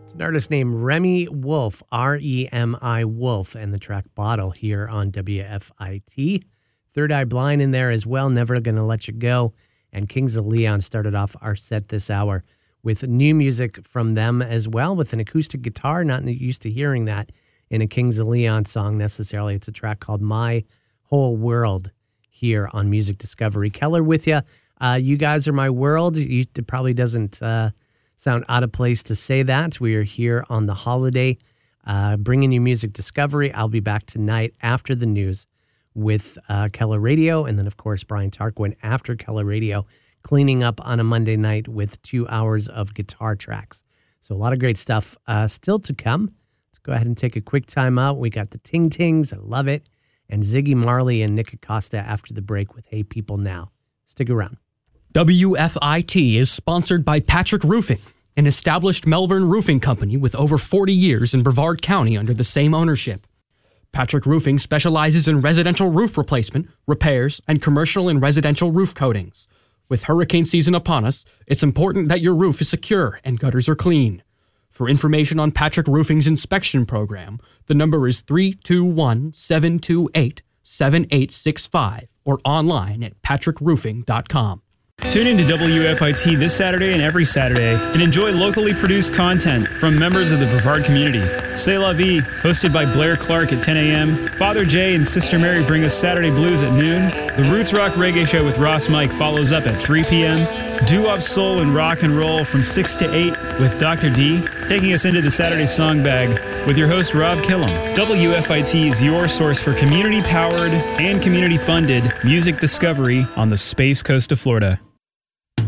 An artist named Remi Wolf, R-E-M-I Wolf, and the track Bottle here on WFIT. Third Eye Blind in there as well, Never Gonna Let You Go. And Kings of Leon started off our set this hour with new music from them as well, with an acoustic guitar. Not used to hearing that in a Kings of Leon song necessarily. It's a track called My Whole World here on Music Discovery. Keller with you. You guys are my world. It probably doesn't sound out of place to say that. We are here on the holiday, bringing you Music Discovery. I'll be back tonight after the news with Keller Radio, and then, of course, Brian Tarquin after Keller Radio, cleaning up on a Monday night with 2 hours of guitar tracks. So a lot of great stuff still to come. Let's go ahead and take a quick time out. We got the Ting Tings, I love it, and Ziggy Marley and Nick Acosta after the break with Hey People Now. Stick around. WFIT is sponsored by Patrick Roofing, an established Melbourne roofing company with over 40 years in Brevard County under the same ownership. Patrick Roofing specializes in residential roof replacement, repairs, and commercial and residential roof coatings. With hurricane season upon us, it's important that your roof is secure and gutters are clean. For information on Patrick Roofing's inspection program, the number is 321-728-7865 or online at patrickroofing.com. Tune in to WFIT this Saturday and every Saturday and enjoy locally produced content from members of the Brevard community. C'est La Vie, hosted by Blair Clark at 10 a.m. Father Jay and Sister Mary bring us Saturday Blues at noon. The Roots Rock Reggae Show with Ross Mike follows up at 3 p.m. Doo-wop soul and rock and roll from 6 to 8 with Dr. D, taking us into the Saturday Song Bag with your host Rob Killam. WFIT is your source for community-powered and community-funded music discovery on the Space Coast of Florida.